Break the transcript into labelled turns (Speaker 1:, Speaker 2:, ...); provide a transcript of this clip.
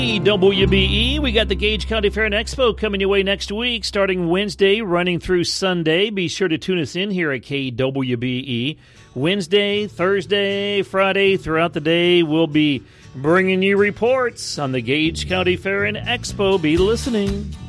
Speaker 1: WBE, we got the Gage County Fair and Expo coming your way next week, starting Wednesday, running through Sunday. Be sure to tune us in here at KWBE. Wednesday, Thursday, Friday, throughout the day, we'll be bringing you reports on the Gage County Fair and Expo. Be listening.